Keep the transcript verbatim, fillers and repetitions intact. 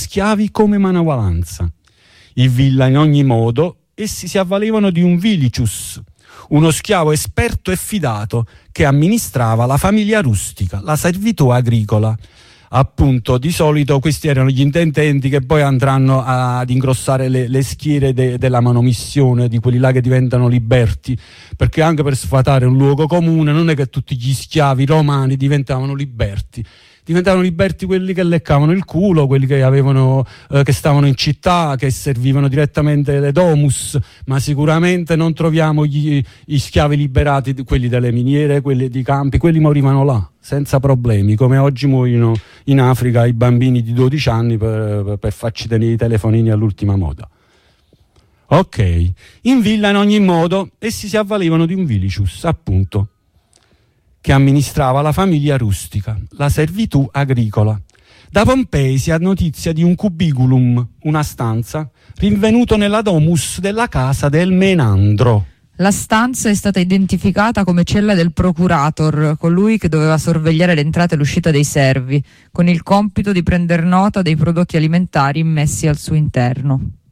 schiavi come manovalanza. In villa in ogni modo essi si avvalevano di un vilicius, uno schiavo esperto e fidato che amministrava la famiglia rustica, la servitù agricola. Appunto, di solito questi erano gli intendenti che poi andranno a, ad ingrossare le, le schiere de, della manomissione, di quelli là che diventano liberti, perché anche per sfatare un luogo comune non è che tutti gli schiavi romani diventavano liberti. Diventavano liberti quelli che leccavano il culo, quelli che avevano eh, che stavano in città, che servivano direttamente le domus, ma sicuramente non troviamo gli, gli schiavi liberati, quelli delle miniere, quelli di campi, quelli morivano là, senza problemi, come oggi muoiono in Africa i bambini di dodici anni per, per farci tenere i telefonini all'ultima moda. Ok, in villa in ogni modo essi si avvalevano di un vilicius, appunto, che amministrava la famiglia rustica, la servitù agricola. Da Pompei si ha notizia di un cubiculum, una stanza, rinvenuto nella domus della casa del Menandro. La stanza è stata identificata come cella del procurator, colui che doveva sorvegliare l'entrata e l'uscita dei servi, con il compito di prender nota dei prodotti alimentari immessi al suo interno.